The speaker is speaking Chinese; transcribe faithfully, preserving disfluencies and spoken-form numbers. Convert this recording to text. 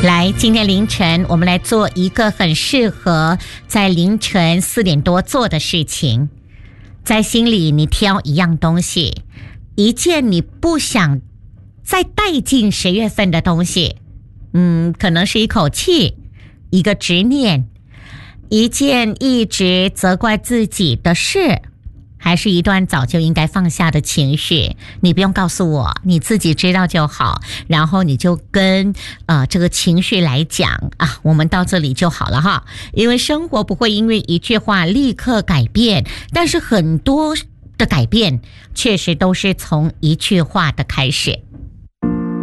来，今天凌晨我们来做一个很适合在凌晨四点多做的事情。在心里你挑一样东西，一件你不想再带进十月份的东西，嗯，可能是一口气，一个执念，一件一直责怪自己的事，还是一段早就应该放下的情绪，你不用告诉我，你自己知道就好。然后你就跟呃这个情绪来讲啊，我们到这里就好了哈。因为生活不会因为一句话立刻改变，但是很多的改变确实都是从一句话的开始。